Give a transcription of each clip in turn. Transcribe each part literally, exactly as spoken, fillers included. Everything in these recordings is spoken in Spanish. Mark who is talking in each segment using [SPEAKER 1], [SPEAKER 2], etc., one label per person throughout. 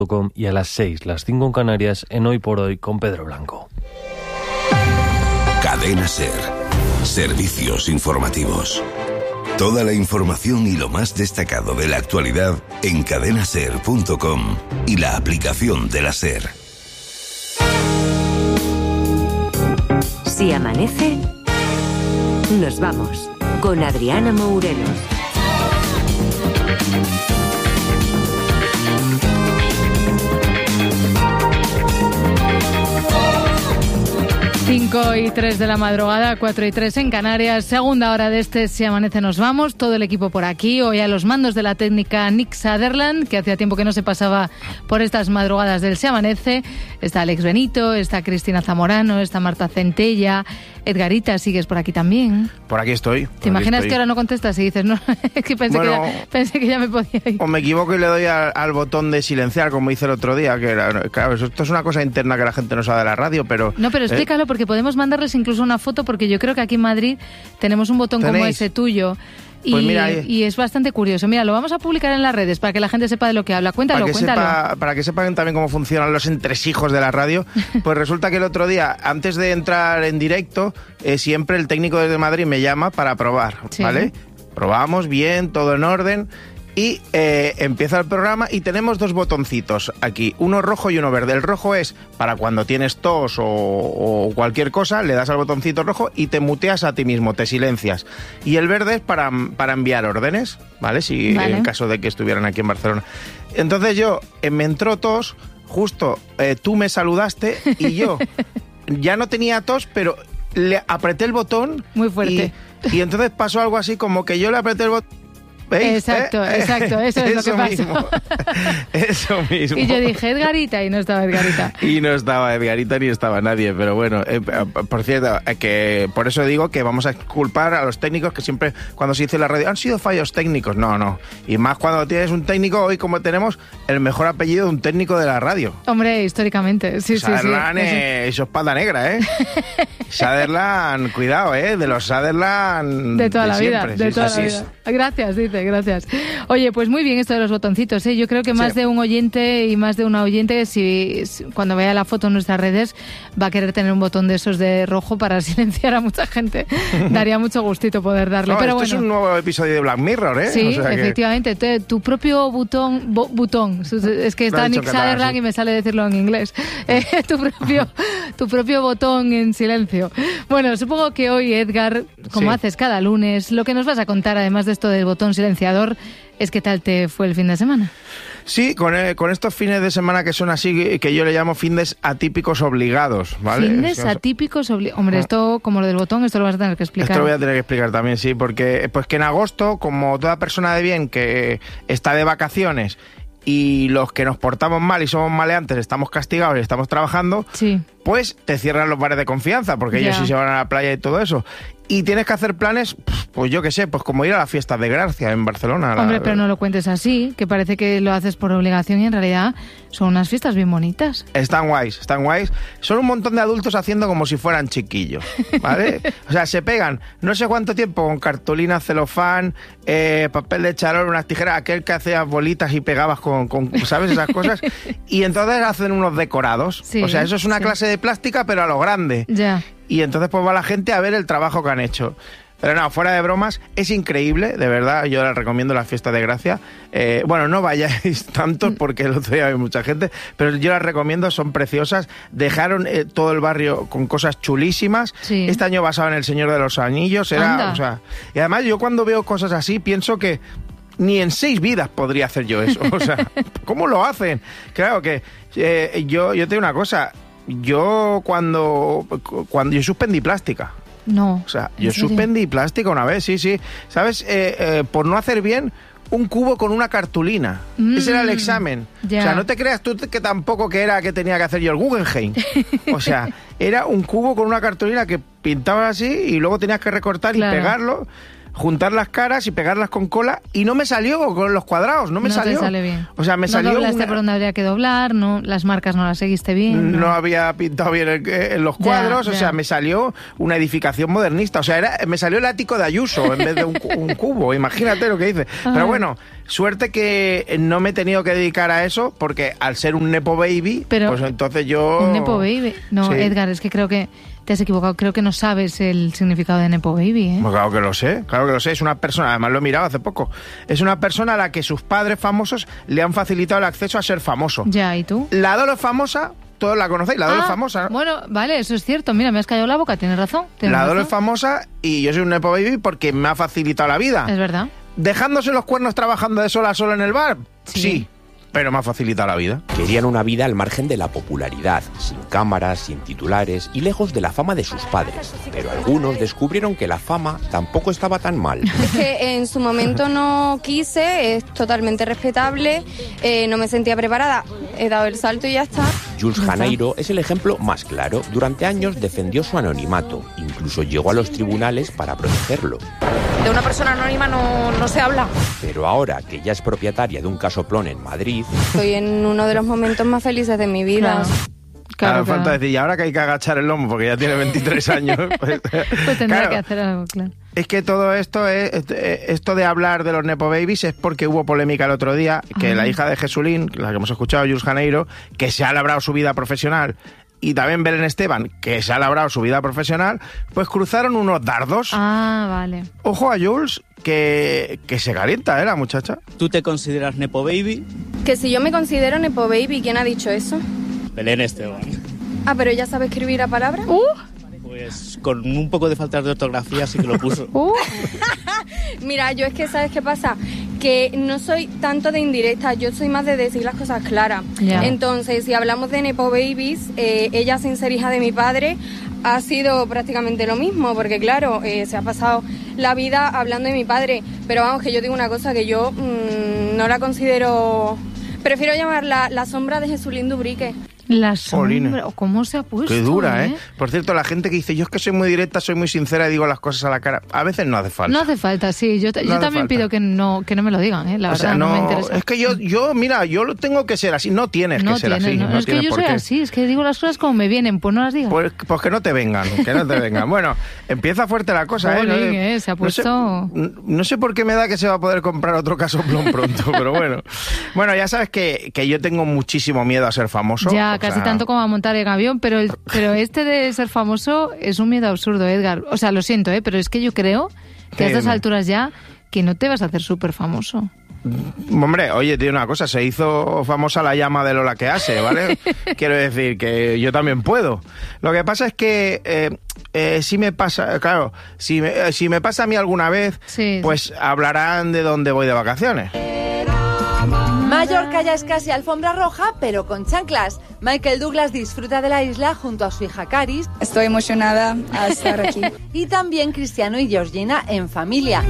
[SPEAKER 1] y a las seis, las cinco en Canarias, en Hoy por Hoy con Pedro Blanco.
[SPEAKER 2] Cadena SER. Servicios informativos. Toda la información y lo más destacado de la actualidad en cadena ser punto com y la aplicación de la SER.
[SPEAKER 3] Si amanece, nos vamos con Adriana Mourelos.
[SPEAKER 4] cinco y tres de la madrugada, cuatro y tres en Canarias, segunda hora de este Si Amanece Nos Vamos, todo el equipo por aquí, hoy a los mandos de la técnica Nick Sutherland, que hacía tiempo que no se pasaba por estas madrugadas del Si Amanece, está Alex Benito, está Cristina Zamorano, está Marta Centella, Edgarita, ¿sigues por aquí también?
[SPEAKER 5] Por aquí estoy.
[SPEAKER 4] ¿Te imaginas estoy. que ahora no contestas y dices, no, es que pensé, bueno, que ya, pensé que ya me podía ir?
[SPEAKER 5] O me equivoco y le doy al, al botón de silenciar, como hice el otro día, que era, claro, esto es una cosa interna que la gente no sabe de la radio, pero...
[SPEAKER 4] No, pero explícalo, eh, porque podemos mandarles incluso una foto, porque yo creo que aquí en Madrid tenemos un botón ¿Tenéis? como ese tuyo. Y,
[SPEAKER 5] pues mira,
[SPEAKER 4] y es bastante curioso. Mira, lo vamos a publicar en las redes para que la gente sepa de lo que habla. Cuéntalo,
[SPEAKER 5] para que
[SPEAKER 4] cuéntalo.
[SPEAKER 5] Sepa, para que sepan también cómo funcionan los entresijos de la radio. Pues resulta que el otro día, antes de entrar en directo, eh, siempre el técnico desde Madrid me llama para probar, sí. ¿vale? Probamos bien, todo en orden. Y eh, empieza el programa y tenemos dos botoncitos aquí, uno rojo y uno verde. El rojo es para cuando tienes tos o, o cualquier cosa, le das al botoncito rojo y te muteas a ti mismo, te silencias. Y el verde es para, para enviar órdenes, ¿vale? Si vale. En caso de que estuvieran aquí en Barcelona. Entonces yo, eh, me entró tos, justo eh, tú me saludaste y yo ya no tenía tos, pero le apreté el botón.
[SPEAKER 4] Muy fuerte.
[SPEAKER 5] Y, y entonces pasó algo así como que yo le apreté el botón. ¿Veis?
[SPEAKER 4] Exacto,
[SPEAKER 5] ¿Eh?
[SPEAKER 4] exacto, eso es
[SPEAKER 5] eso
[SPEAKER 4] lo que
[SPEAKER 5] mismo.
[SPEAKER 4] pasó.
[SPEAKER 5] Eso mismo.
[SPEAKER 4] Y yo dije Edgarita y no estaba Edgarita.
[SPEAKER 5] Y no estaba Edgarita ni estaba nadie, pero bueno, eh, por cierto, eh, que por eso digo que vamos a culpar a los técnicos que siempre cuando se dice en la radio han sido fallos técnicos, no, no. Y más cuando tienes un técnico, hoy como tenemos el mejor apellido de un técnico de la radio.
[SPEAKER 4] Hombre, históricamente, sí,
[SPEAKER 5] Sutherland,
[SPEAKER 4] sí, sí.
[SPEAKER 5] Eh, eso es espalda negra, ¿eh? Sutherland, cuidado, ¿eh? De los Sutherland
[SPEAKER 4] de toda
[SPEAKER 5] de
[SPEAKER 4] la
[SPEAKER 5] siempre.
[SPEAKER 4] vida, de
[SPEAKER 5] sí,
[SPEAKER 4] toda
[SPEAKER 5] así
[SPEAKER 4] la vida. Es. Gracias, dice, gracias. Oye, pues muy bien esto de los botoncitos, ¿eh? Yo creo que más sí. de un oyente y más de una oyente, si, si cuando vea la foto en nuestras redes, va a querer tener un botón de esos de rojo para silenciar a mucha gente. Daría mucho gustito poder darle.
[SPEAKER 5] No,
[SPEAKER 4] pero
[SPEAKER 5] esto
[SPEAKER 4] bueno.
[SPEAKER 5] es un nuevo episodio de Black Mirror, ¿eh?
[SPEAKER 4] Sí,
[SPEAKER 5] o sea
[SPEAKER 4] efectivamente. Que... Tu propio botón, bo, botón, es que está Nick Sutherland sí. y me sale decirlo en inglés. Eh, tu propio, tu propio botón en silencio. Bueno, supongo que hoy, Edgar, como sí. haces cada lunes, lo que nos vas a contar, además de esto del botón silenciador, es qué tal te fue el fin de semana.
[SPEAKER 5] Sí, con, eh, con estos fines de semana que son así, que yo le llamo fines atípicos obligados, ¿vale?
[SPEAKER 4] Fines o sea, atípicos obligados. Hombre, esto, como lo del botón, esto lo vas a tener que explicar.
[SPEAKER 5] Esto lo voy a tener que explicar también, sí, porque pues que en agosto, como toda persona de bien que está de vacaciones y los que nos portamos mal y somos maleantes estamos castigados y estamos trabajando,
[SPEAKER 4] sí.
[SPEAKER 5] pues te cierran los bares de confianza, porque ya. ellos sí se van a la playa y todo eso. Y tienes que hacer planes, pues yo qué sé, pues como ir a las fiestas de Gracia en Barcelona.
[SPEAKER 4] Hombre,
[SPEAKER 5] la...
[SPEAKER 4] pero no lo cuentes así, que parece que lo haces por obligación y en realidad son unas fiestas bien bonitas.
[SPEAKER 5] Están guays, están guays. Son un montón de adultos haciendo como si fueran chiquillos, ¿vale? O sea, se pegan no sé cuánto tiempo con cartulina, celofán, eh, papel de charol, unas tijeras, aquel que hacías bolitas y pegabas con, con ¿sabes? Esas cosas. Y entonces hacen unos decorados. Sí, o sea, eso es una sí. clase de plástica, pero a lo grande.
[SPEAKER 4] Ya.
[SPEAKER 5] Y entonces pues va la gente a ver el trabajo que han hecho. Pero no, fuera de bromas, es increíble, de verdad, yo les recomiendo la fiesta de Gracia. Eh, bueno, no vayáis tantos porque el otro día hay mucha gente, pero yo las recomiendo, son preciosas. Dejaron eh, todo el barrio con cosas chulísimas.
[SPEAKER 4] Sí.
[SPEAKER 5] Este año basado en El Señor de los Anillos. Era, o sea, y además yo cuando veo cosas así pienso que ni en seis vidas podría hacer yo eso. O sea, ¿cómo lo hacen? Claro que eh, yo, yo te digo una cosa. Yo cuando, cuando yo suspendí plástica.
[SPEAKER 4] No.
[SPEAKER 5] O sea, yo serio? suspendí plástica una vez, sí, sí. ¿Sabes? Eh, eh, por no hacer bien un cubo con una cartulina. Mm, Ese era el examen.
[SPEAKER 4] Ya.
[SPEAKER 5] O sea, no te creas tú que tampoco que era que tenía que hacer yo el Guggenheim. O sea, era un cubo con una cartulina que pintabas así y luego tenías que recortar claro. y pegarlo. juntar las caras y pegarlas con cola y no me salió con los cuadrados, no me
[SPEAKER 4] no
[SPEAKER 5] salió.
[SPEAKER 4] No te sale bien.
[SPEAKER 5] O sea, me
[SPEAKER 4] no
[SPEAKER 5] salió
[SPEAKER 4] doblaste
[SPEAKER 5] una...
[SPEAKER 4] por donde habría que doblar, no, las marcas no las seguiste bien.
[SPEAKER 5] No,
[SPEAKER 4] no
[SPEAKER 5] había pintado bien el, en los cuadros,
[SPEAKER 4] ya,
[SPEAKER 5] o
[SPEAKER 4] ya.
[SPEAKER 5] sea, me salió una edificación modernista. O sea, era, me salió el ático de Ayuso en vez de un, un cubo, imagínate lo que dice.
[SPEAKER 4] Ay.
[SPEAKER 5] Pero bueno, suerte que no me he tenido que dedicar a eso, porque al ser un Nepo Baby,
[SPEAKER 4] Pero
[SPEAKER 5] pues entonces yo...
[SPEAKER 4] ¿Un Nepo Baby? No,
[SPEAKER 5] Sí.
[SPEAKER 4] Edgar, es que creo que te has equivocado. Creo que no sabes el significado de Nepo Baby, ¿eh?
[SPEAKER 5] Pues claro que lo sé, claro que lo sé. Es una persona, además lo he mirado hace poco, es una persona a la que sus padres famosos le han facilitado el acceso a ser famoso.
[SPEAKER 4] Ya, ¿y tú?
[SPEAKER 5] La Dolo es famosa, todos la conocéis, la Dolo
[SPEAKER 4] Ah,
[SPEAKER 5] es famosa, ¿no?
[SPEAKER 4] Bueno, vale, eso es cierto. Mira, me has callado la boca, tienes razón. tienes
[SPEAKER 5] La Dolo
[SPEAKER 4] razón.
[SPEAKER 5] es famosa y yo soy un Nepo Baby porque me ha facilitado la vida.
[SPEAKER 4] Es verdad.
[SPEAKER 5] ¿Dejándose los cuernos trabajando de sol a sol en el bar?
[SPEAKER 4] Sí.
[SPEAKER 5] Sí, pero me ha facilitado la vida.
[SPEAKER 6] Querían una vida al margen de la popularidad, sin cámaras, sin titulares y lejos de la fama de sus padres. Pero algunos descubrieron que la fama tampoco estaba tan mal.
[SPEAKER 7] Es que en su momento no quise, es totalmente respetable, eh, no me sentía preparada, he dado el salto y ya está.
[SPEAKER 6] Jules Janeiro es el ejemplo más claro. Durante años defendió su anonimato, incluso llegó a los tribunales para protegerlo.
[SPEAKER 8] De una persona anónima no, no se habla.
[SPEAKER 6] Pero ahora que ya es propietaria de un casoplón en Madrid...
[SPEAKER 7] Estoy en uno de los momentos más felices de mi vida.
[SPEAKER 4] Claro.
[SPEAKER 5] Claro,
[SPEAKER 4] Claro,
[SPEAKER 5] falta
[SPEAKER 4] claro.
[SPEAKER 5] decir, y ahora que hay que agachar el lomo porque ya tiene veintitrés años. Pues,
[SPEAKER 4] Pues tendrá
[SPEAKER 5] claro,
[SPEAKER 4] que hacer algo, claro.
[SPEAKER 5] Es que todo esto es, esto de hablar de los Nepo Babies es porque hubo polémica el otro día, que
[SPEAKER 4] Ah.
[SPEAKER 5] la hija de Jesulín, la que hemos escuchado, Jules Janeiro, que se ha labrado su vida profesional, y también Belén Esteban, que se ha labrado su vida profesional, pues cruzaron unos dardos.
[SPEAKER 4] Ah, vale.
[SPEAKER 5] Ojo a Jules, que, que se calienta, ¿eh, la muchacha?
[SPEAKER 9] ¿Tú te consideras Nepo Baby?
[SPEAKER 7] Que si yo me considero Nepo Baby, ¿quién ha dicho eso?
[SPEAKER 9] Belén Esteban.
[SPEAKER 7] Ah, pero ella sabe escribir a palabra.
[SPEAKER 4] Uh,
[SPEAKER 9] Pues con un poco de falta de ortografía sí que lo puso.
[SPEAKER 4] uh.
[SPEAKER 7] Mira, yo es que, ¿sabes qué pasa? Que no soy tanto de indirecta, yo soy más de decir las cosas claras.
[SPEAKER 4] Ya.
[SPEAKER 7] Entonces, si hablamos de Nepo Babies, eh, ella sin ser hija de mi padre ha sido prácticamente lo mismo, porque claro, eh, se ha pasado la vida hablando de mi padre, pero vamos, que yo digo una cosa, que yo mmm, no la considero... Prefiero llamarla la sombra de Jesulín Dubrique.
[SPEAKER 4] La
[SPEAKER 5] Jolines.
[SPEAKER 4] sombra, ¿cómo se ha puesto?
[SPEAKER 5] Qué dura, ¿eh? Por cierto, la gente que dice, yo es que soy muy directa, soy muy sincera y digo las cosas a la cara, a veces no hace falta.
[SPEAKER 4] No hace falta, sí. Yo,
[SPEAKER 5] No
[SPEAKER 4] yo
[SPEAKER 5] hace
[SPEAKER 4] también
[SPEAKER 5] falta.
[SPEAKER 4] pido que no, que no me lo digan, ¿eh? La
[SPEAKER 5] O
[SPEAKER 4] verdad,
[SPEAKER 5] sea,
[SPEAKER 4] no,
[SPEAKER 5] no,
[SPEAKER 4] me interesa.
[SPEAKER 5] es que yo, yo, mira, yo lo tengo que ser así, no tienes
[SPEAKER 4] no
[SPEAKER 5] que ser
[SPEAKER 4] tienes,
[SPEAKER 5] así.
[SPEAKER 4] no.
[SPEAKER 5] no
[SPEAKER 4] es que
[SPEAKER 5] tienes
[SPEAKER 4] yo
[SPEAKER 5] por
[SPEAKER 4] soy
[SPEAKER 5] qué.
[SPEAKER 4] así, es que digo las cosas como me vienen, pues no las digas.
[SPEAKER 5] Pues, pues que no te vengan, que no te vengan. Bueno, empieza fuerte la cosa, ¿eh?
[SPEAKER 4] Jolín, ¿eh? Se ha
[SPEAKER 5] no sé-
[SPEAKER 4] puesto-
[SPEAKER 5] No sé, por qué me da que se va a poder comprar otro casoplón pronto, pero bueno. Bueno, ya sabes que, que yo tengo muchísimo miedo a ser famoso.
[SPEAKER 4] Ya,
[SPEAKER 5] o
[SPEAKER 4] casi
[SPEAKER 5] sea,
[SPEAKER 4] tanto como a montar el avión, pero, el- pero este de ser famoso es un miedo absurdo, Edgar. O sea, lo siento, ¿eh? Pero es que yo creo que a estas
[SPEAKER 5] Dime.
[SPEAKER 4] alturas ya que no te vas a hacer súper famoso.
[SPEAKER 5] Hombre, oye, tiene una cosa, se hizo famosa la llama de Lola que hace, ¿vale? Quiero decir que yo también puedo. Lo que pasa es que eh, eh, si me pasa, claro, si me, eh, si me pasa a mí alguna vez,
[SPEAKER 4] Sí,
[SPEAKER 5] pues hablarán de dónde voy de vacaciones.
[SPEAKER 10] Mallorca ya es casi alfombra roja, pero con chanclas. Michael Douglas disfruta de la isla junto a su hija Caris.
[SPEAKER 7] Estoy emocionada a estar aquí.
[SPEAKER 10] Y también Cristiano y Georgina en familia.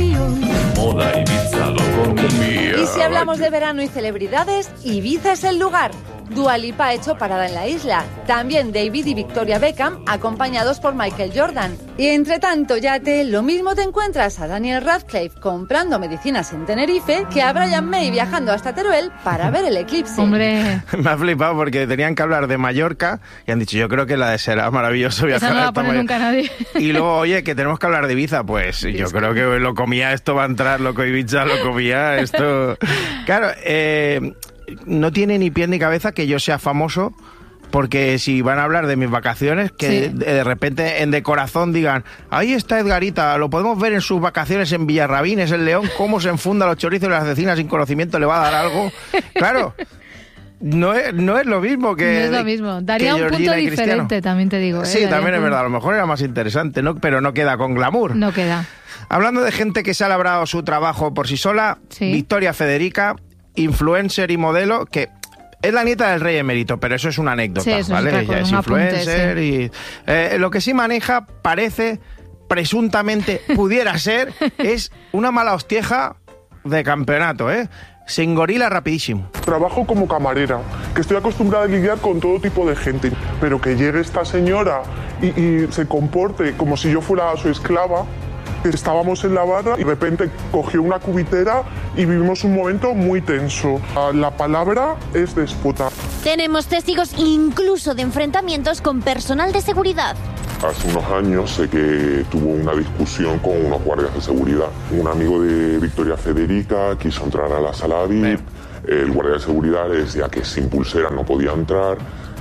[SPEAKER 10] Y si hablamos de verano y celebridades, Ibiza es el lugar. Dua Lipa ha hecho parada en la isla. También David y Victoria Beckham, acompañados por Michael Jordan. Y entre tanto, Yate, lo mismo te encuentras a Daniel Radcliffe comprando medicinas en Tenerife que a Brian May viajando hasta Teruel para ver el eclipse.
[SPEAKER 4] Hombre,
[SPEAKER 5] Me ha flipado porque tenían que hablar de Mallorca y han dicho, yo creo que la de será maravilloso
[SPEAKER 4] esa
[SPEAKER 5] viajar
[SPEAKER 4] no la
[SPEAKER 5] hasta
[SPEAKER 4] pone
[SPEAKER 5] Mallorca.
[SPEAKER 4] nunca nadie.
[SPEAKER 5] Y luego, oye, que tenemos que hablar de Ibiza, pues yo creo que lo comía, esto va a entrar, loco Ibiza, lo comía, esto... Claro, eh, no tiene ni pie ni cabeza que yo sea famoso, porque si van a hablar de mis vacaciones, que
[SPEAKER 4] Sí.
[SPEAKER 5] de, de repente en De Corazón digan, ahí está Edgarita, lo podemos ver en sus vacaciones en Villarrabines, en León, cómo se enfunda los chorizos y las cecinas sin conocimiento, le va a dar algo. Claro. No es, no es lo mismo que...
[SPEAKER 4] no es lo mismo. Daría
[SPEAKER 5] que
[SPEAKER 4] un punto
[SPEAKER 5] Georgina y Cristiano.
[SPEAKER 4] diferente, también te digo. ¿eh?
[SPEAKER 5] Sí,
[SPEAKER 4] Daría
[SPEAKER 5] también es
[SPEAKER 4] un-
[SPEAKER 5] verdad, a lo mejor era más interesante, ¿no? Pero no queda con glamour.
[SPEAKER 4] No queda.
[SPEAKER 5] Hablando de gente que se ha labrado su trabajo por sí sola,
[SPEAKER 4] Sí.
[SPEAKER 5] Victoria Federica, influencer y modelo, que es la nieta del rey emérito, pero eso es una anécdota,
[SPEAKER 4] Sí, eso es
[SPEAKER 5] ¿vale?
[SPEAKER 4] otra
[SPEAKER 5] Ella
[SPEAKER 4] cosa,
[SPEAKER 5] es
[SPEAKER 4] un apunte,
[SPEAKER 5] influencer y... eh, lo que sí maneja, parece, presuntamente, pudiera ser, es una mala hostieja de campeonato, ¿eh? Se engorila rapidísimo.
[SPEAKER 11] Trabajo como camarera, que estoy acostumbrada a lidiar con todo tipo de gente, pero que llegue esta señora y, y se comporte como si yo fuera su esclava, Estábamos en la barra y de repente cogió una cubitera y vivimos un momento muy tenso. La palabra es déspota.
[SPEAKER 12] Tenemos testigos incluso de enfrentamientos con personal de seguridad.
[SPEAKER 11] Hace unos años sé que tuvo una discusión con unos guardias de seguridad. Un amigo de Victoria Federica quiso entrar a la sala V I P. El guardia de seguridad le decía que sin pulsera no podía entrar.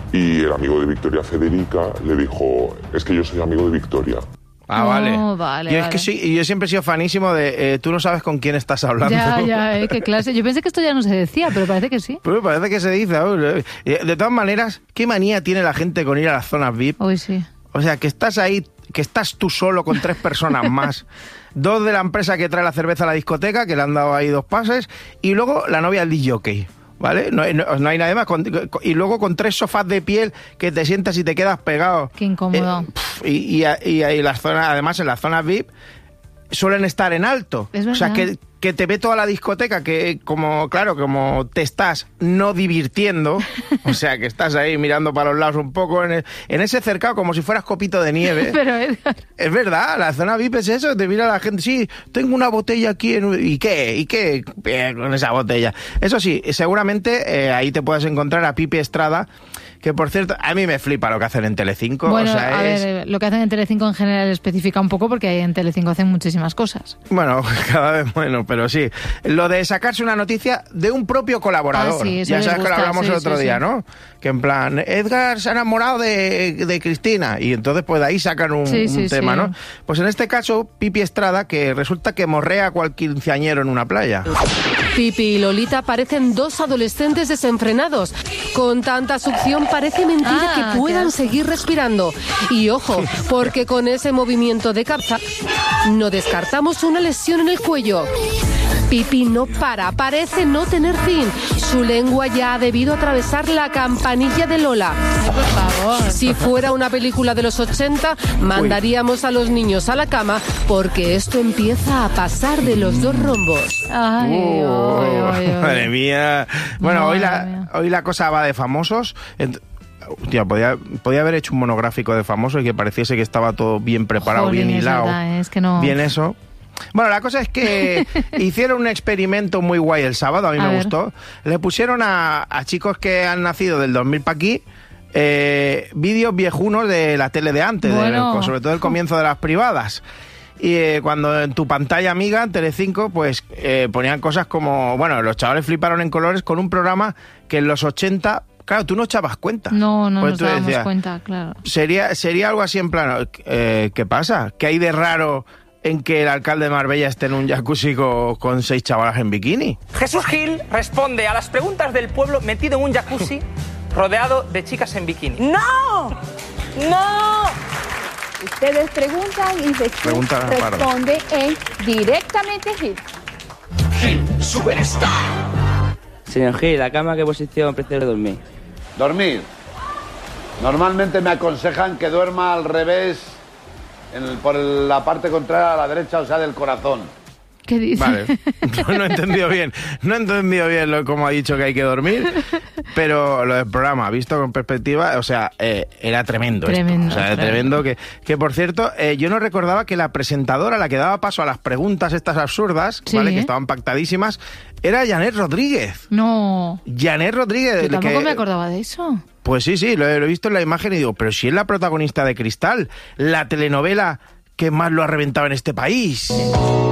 [SPEAKER 11] Y el amigo de Victoria Federica le dijo, es que yo soy amigo de Victoria.
[SPEAKER 5] Ah, vale.
[SPEAKER 4] Oh, vale,
[SPEAKER 5] yo,
[SPEAKER 4] vale.
[SPEAKER 5] Es que sí, yo siempre he sido fanísimo de eh, tú no sabes con quién estás hablando.
[SPEAKER 4] Ya, ya, eh, qué clase. Yo pensé que esto ya no se decía, pero parece que sí.
[SPEAKER 5] Pues parece que se dice. De todas maneras, ¿qué manía tiene la gente con ir a las zonas V I P?
[SPEAKER 4] Hoy sí.
[SPEAKER 5] O sea, que estás ahí, que estás tú solo con tres personas más. Dos de la empresa que trae la cerveza a la discoteca, que le han dado ahí dos pases, y luego la novia del disc jockey. ¿Vale? No, no, no hay nada más. Con, con, y luego con tres sofás de piel que te sientas y te quedas pegado.
[SPEAKER 4] Qué incómodo.
[SPEAKER 5] Eh, pf, y, y, y, y las zonas, además en las zonas V I P suelen estar en alto.
[SPEAKER 4] Es verdad.
[SPEAKER 5] O sea, que, que te ve toda la discoteca, que como, claro, como te estás no divirtiendo, o sea, que estás ahí mirando para los lados un poco, en, el, en ese cercado como si fueras copito de nieve.
[SPEAKER 4] Pero Edgar...
[SPEAKER 5] Es verdad, la zona V I P es eso, te mira la gente, sí, tengo una botella aquí, en, ¿y qué? ¿Y qué? Eh, con esa botella. Eso sí, seguramente eh, ahí te puedes encontrar a Pipi Estrada, que por cierto, a mí me flipa lo que hacen en Telecinco.
[SPEAKER 4] Bueno,
[SPEAKER 5] o sea,
[SPEAKER 4] a
[SPEAKER 5] es...
[SPEAKER 4] ver, lo que hacen en Telecinco en general especifica un poco porque en Telecinco hacen muchísimas cosas.
[SPEAKER 5] Bueno, cada vez bueno, pero sí. Lo de sacarse una noticia de un propio colaborador.
[SPEAKER 4] Ah, sí, eso
[SPEAKER 5] ya
[SPEAKER 4] les
[SPEAKER 5] sabes
[SPEAKER 4] gusta,
[SPEAKER 5] que lo hablamos
[SPEAKER 4] sí,
[SPEAKER 5] el otro
[SPEAKER 4] sí,
[SPEAKER 5] día,
[SPEAKER 4] sí.
[SPEAKER 5] ¿no? Que en plan, Edgar se ha enamorado de, de Cristina y entonces pues de ahí sacan un,
[SPEAKER 4] Sí, sí,
[SPEAKER 5] un tema,
[SPEAKER 4] sí.
[SPEAKER 5] ¿no? Pues en este caso, Pipi Estrada, que resulta que morrea a cual quinceañero en una playa.
[SPEAKER 13] Pipi y Lolita parecen dos adolescentes desenfrenados. Con tanta succión parece mentira
[SPEAKER 4] Ah,
[SPEAKER 13] que puedan
[SPEAKER 4] qué
[SPEAKER 13] seguir respirando. Y ojo, porque con ese movimiento de capsa no descartamos una lesión en el cuello. Pipi no para, parece no tener fin. Su lengua ya ha debido atravesar la campanilla de Lola.
[SPEAKER 4] Ay, por favor.
[SPEAKER 13] Si fuera una película de los ochenta, mandaríamos a los niños a la cama porque esto empieza a pasar de los dos rombos.
[SPEAKER 4] Ay,
[SPEAKER 5] Oh,
[SPEAKER 4] ay, ay, ay.
[SPEAKER 5] Madre mía. Bueno,
[SPEAKER 4] Madre
[SPEAKER 5] hoy la,
[SPEAKER 4] mía.
[SPEAKER 5] hoy la cosa va de famosos. Ent- Hostia, podía, podía haber hecho un monográfico de famosos y que pareciese que estaba todo bien preparado,
[SPEAKER 4] Jolín,
[SPEAKER 5] bien
[SPEAKER 4] es
[SPEAKER 5] hilado.
[SPEAKER 4] verdad, es que no...
[SPEAKER 5] Bien eso. Bueno, la cosa es que hicieron un experimento muy guay el sábado, a mí
[SPEAKER 4] A
[SPEAKER 5] me
[SPEAKER 4] ver.
[SPEAKER 5] gustó. Le pusieron a, a chicos que han nacido del dos mil para aquí eh, vídeos viejunos de la tele de antes,
[SPEAKER 4] Bueno.
[SPEAKER 5] de- sobre todo el comienzo de las privadas. Y eh, cuando en tu pantalla amiga, en Telecinco, pues eh, ponían cosas como... Bueno, los chavales fliparon en colores con un programa que en los ochenta... Claro, tú no echabas cuenta.
[SPEAKER 4] No, no
[SPEAKER 5] Pues
[SPEAKER 4] nos
[SPEAKER 5] tú
[SPEAKER 4] dábamos
[SPEAKER 5] decías,
[SPEAKER 4] cuenta, claro.
[SPEAKER 5] Sería, sería algo así en plan, eh, ¿qué pasa? ¿Qué hay de raro en que el alcalde de Marbella esté en un jacuzzi con, con seis chavalas en bikini?
[SPEAKER 14] Jesús Gil responde a las preguntas del pueblo metido en un jacuzzi rodeado de chicas en bikini.
[SPEAKER 15] ¡No! ¡No! Ustedes preguntan y Jesús
[SPEAKER 5] Pregunta Pardo.
[SPEAKER 15] responde en directamente Gil.
[SPEAKER 16] Gil, superstar.
[SPEAKER 17] Señor Gil, ¿la cama qué posición prefiere dormir?
[SPEAKER 18] Dormir. Normalmente me aconsejan que duerma al revés, en el- por el- la parte contraria a la derecha, o sea, del corazón.
[SPEAKER 4] ¿Qué dice?
[SPEAKER 5] Vale, no he entendido bien, no he entendido bien lo, cómo ha dicho que hay que dormir, pero lo del programa, visto con perspectiva, o sea, eh, era tremendo.
[SPEAKER 4] Tremendo,
[SPEAKER 5] esto. O sea,
[SPEAKER 4] tremendo.
[SPEAKER 5] tremendo que, que por cierto, eh, yo no recordaba que la presentadora, la que daba paso a las preguntas estas absurdas,
[SPEAKER 4] Sí.
[SPEAKER 5] ¿vale? Que estaban pactadísimas, era Janet Rodríguez.
[SPEAKER 4] No.
[SPEAKER 5] Janet Rodríguez.
[SPEAKER 4] Yo tampoco
[SPEAKER 5] que-
[SPEAKER 4] me acordaba de eso.
[SPEAKER 5] Pues sí, sí, lo he, lo he visto en la imagen y digo, pero si es la protagonista de Cristal, la telenovela que más lo ha reventado en este país.